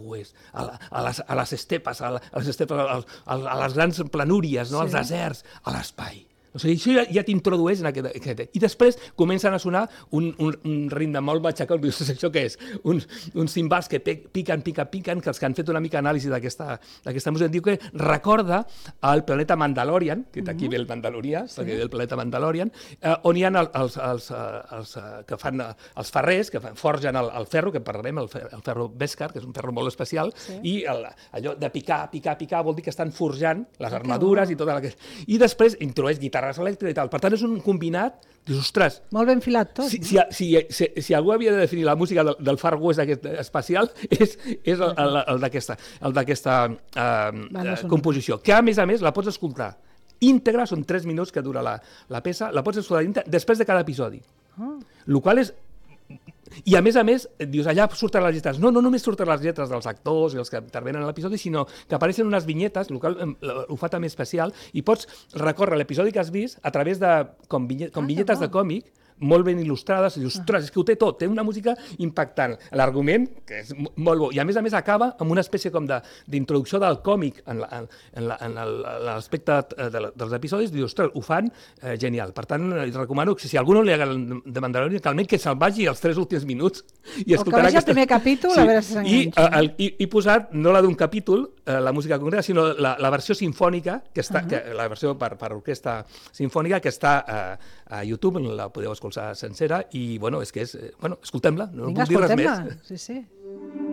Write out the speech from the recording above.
Oest, a les estepes, a les grans planúries, no? Als deserts, a l'espai. O sigui, això ja t'introdueix en aquest... I després comencen a sonar un ritme molt matxacó. Dius, això què és? Uns cimbals que piquen, que els que han fet una mica anàlisi d'aquesta música diu que recorda el planeta Mandalorian, que d'aquí ve el Mandalorià, perquè ve el planeta Mandalorian, on hi ha que fan els ferrers, que forgen el ferro, que parlarem, el ferro Beskar, que és un ferro molt especial, i allò de picar vol dir que estan forjant les armadures i tota la... I després introdueix guitarres elèctriques i tal. Per tant, és un combinat, dius, ostres... Molt ben filat tot. Si algú havia de definir la música del Far West aquest espacial, és el d'aquesta composició, que a més, la pots escoltar íntegra, són 3 minuts que dura la peça, la pots escoltar íntegra després de cada episodi. El qual és... I a més, dius, allà surten les lletres. No només surten les lletres dels actors i els que intervenen a l'episodi, sinó que apareixen unes vinyetes, el qual ho fa també especial, i pots recórrer l'episodi que has vist a través de com vinyetes de còmic, molt ben il·lustrades, i dius, ostres, és que ho té tot, té una música impactant. L'argument, que és molt bo, i a més acaba amb una espècie com d'introducció del còmic en l'aspecte dels episodis, dius, ostres, ho fan genial. Per tant, recomano que si a algú no li agrada de Mandalorian, que almenys que se'l vagi els 3 últims minuts i escoltarà... O que vagi al primer capítol, a veure si s'enganxa. I he posat, no la d'un capítol, la música concreta, sinó la versió sinfònica, la versió per orquestra sinfònica, que està a YouTube, la podeu escoltar sencera, i, bueno, és que és... Bueno, escoltem-la, no puc dir res més. Sí.